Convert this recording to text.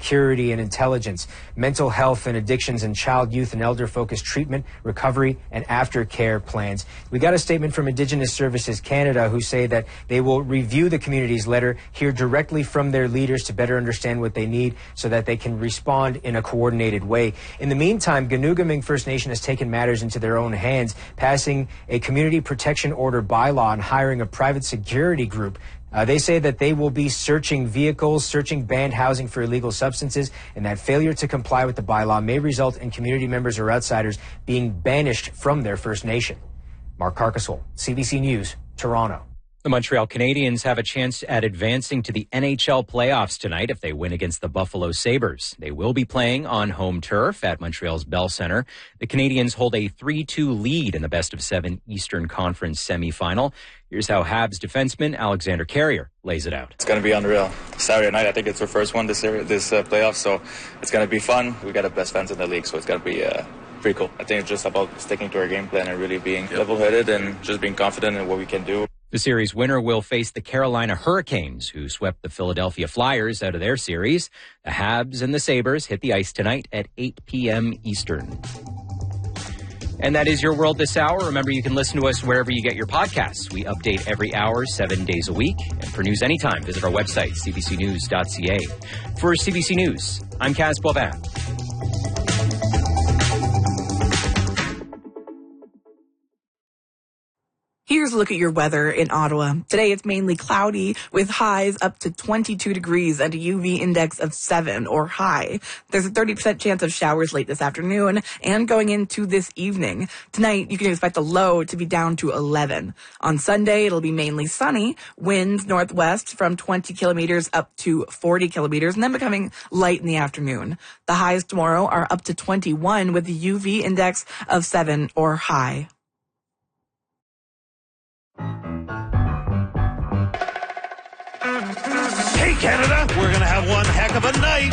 security and intelligence, mental health and addictions, and child, youth, and elder-focused treatment, recovery, and aftercare plans. We got a statement from Indigenous Services Canada who say that they will review the community's letter, hear directly from their leaders to better understand what they need so that they can respond in a coordinated way. In the meantime, Ganugaming First Nation has taken matters into their own hands, passing a community protection order bylaw and hiring a private security group. They say that they will be searching vehicles, searching banned housing for illegal substances, and that failure to comply with the bylaw may result in community members or outsiders being banished from their First Nation. Mark Carcasole, CBC News, Toronto. The Montreal Canadiens have a chance at advancing to the NHL playoffs tonight if they win against the Buffalo Sabres. They will be playing on home turf at Montreal's Bell Centre. The Canadiens hold a 3-2 lead in the best-of-7 Eastern Conference semifinal. Here's how Habs defenseman Alexander Carrier lays it out. It's going to be unreal. Saturday night, I think it's our first one this playoff, so it's going to be fun. We got the best fans in the league, so it's going to be pretty cool. I think it's just about sticking to our game plan and really being level-headed and just being confident in what we can do. The series winner will face the Carolina Hurricanes, who swept the Philadelphia Flyers out of their series. The Habs and the Sabres hit the ice tonight at 8 p.m. Eastern. And that is your world this hour. Remember, you can listen to us wherever you get your podcasts. We update every hour, 7 days a week. And for news anytime, visit our website, cbcnews.ca. For CBC News, I'm Kaz Boivin. Here's a look at your weather in Ottawa. Today it's mainly cloudy with highs up to 22 degrees and a UV index of 7 or high. There's a 30% chance of showers late this afternoon and going into this evening. Tonight you can expect the low to be down to 11. On Sunday it'll be mainly sunny, winds northwest from 20 kilometers up to 40 kilometers and then becoming light in the afternoon. The highs tomorrow are up to 21 with the UV index of 7 or high. Hey, Canada, we're going to have one heck of a night.